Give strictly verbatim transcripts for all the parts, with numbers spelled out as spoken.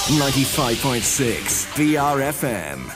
ninety-five point six B R F M.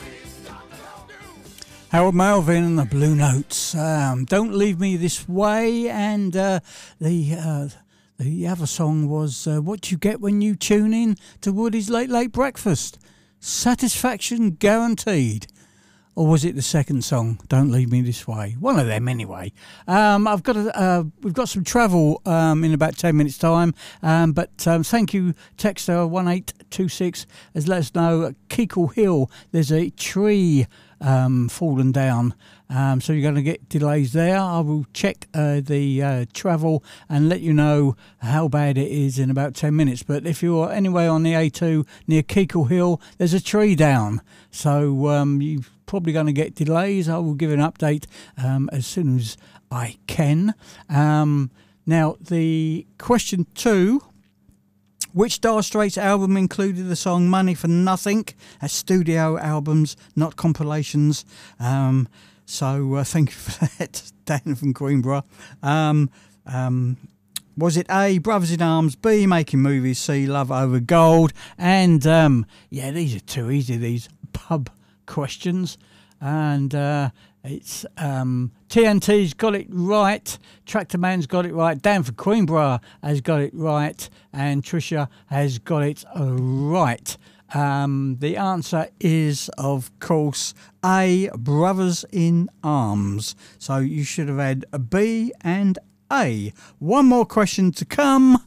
Harold Melvin and the Blue Notes. Um, Don't Leave Me This Way, and uh, the uh, the other song was uh, What You Get When You Tune In to Woody's Late Late Breakfast. Satisfaction Guaranteed. Or was it the second song, Don't Leave Me This Way? One of them anyway. Um, I've got a, uh, we've got some travel um, in about ten minutes time, um, but um, thank you, Texter one eight two six has let us know at Keekle Hill there's a tree um, fallen down, um, so you're going to get delays there. I will check uh, the uh, travel and let you know how bad it is in about ten minutes. But if you're anyway on the A two near Keekle Hill, there's a tree down, so um, you've probably going to get delays. I will give an update um, as soon as I can. Um, now, the question two, which Dire Straits album included the song Money for Nothing as studio albums, not compilations? Um, so uh, thank you for that, Dan from Greenborough. Um, um, was it A, Brothers in Arms, B, Making Movies, C, Love Over Gold? And um, yeah, these are too easy, these pub questions, and uh, it's um, T N T's got it right, Tractor Man's got it right, Dan for Queenborough has got it right, and Tricia has got it right. Um, the answer is, of course, A, Brothers in Arms. So you should have had a B and A. One more question to come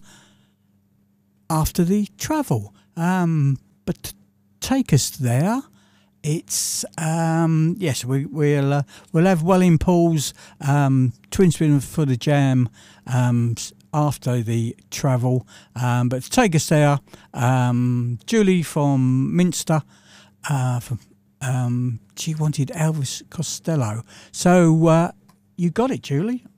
after the travel. Um, but to take us there, it's um, yes, we, we'll uh, we'll have Welling Paul's um, Twin Spin for the Jam um, after the travel. Um, but to take us there, um, Julie from Minster, uh, from, um, she wanted Elvis Costello. So uh, you got it, Julie.